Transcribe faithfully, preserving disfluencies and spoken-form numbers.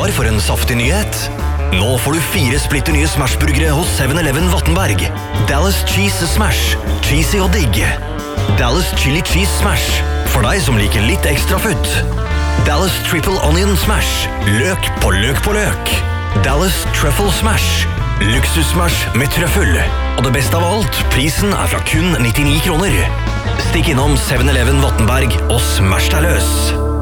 klar for en saftig nyhet? Nå får du fire splitter nye Smash-burgere hos seven eleven Vattenberg. Dallas Cheese Smash. Cheesy og digg. Dallas Chili Cheese Smash. For deg som liker litt ekstra futt. Dallas Triple Onion Smash. Løk på løk på løk. Dallas Truffle Smash. Luksus-smash med trøffel. Og det beste av alt, prisen er fra kun nittini kroner. Stikk innom seven eleven Vattenberg og smash deg løs.